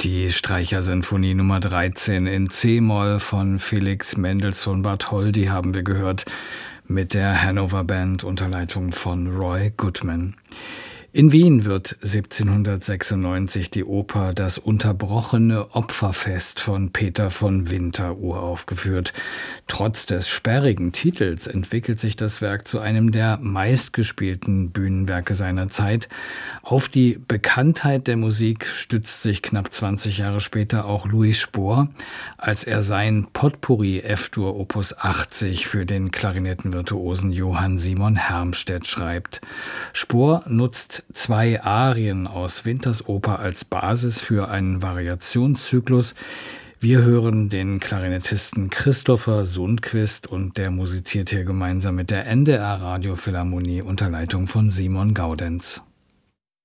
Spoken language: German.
Die Streichersinfonie Nummer 13 in C-Moll von Felix Mendelssohn Bartholdy haben wir gehört, mit der Hannover Band unter Leitung von Roy Goodman. In Wien wird 1796 die Oper Das unterbrochene Opferfest von Peter von Winter uraufgeführt. Trotz des sperrigen Titels entwickelt sich das Werk zu einem der meistgespielten Bühnenwerke seiner Zeit. Auf die Bekanntheit der Musik stützt sich knapp 20 Jahre später auch Louis Spohr, als er sein Potpourri F-Dur Opus 80 für den Klarinettenvirtuosen Johann Simon Hermstedt schreibt. Spohr nutzt 2 Arien aus Winters Oper als Basis für einen Variationszyklus. Wir hören den Klarinettisten Christopher Sundquist und der musiziert hier gemeinsam mit der NDR Radiophilharmonie unter Leitung von Simon Gaudenz.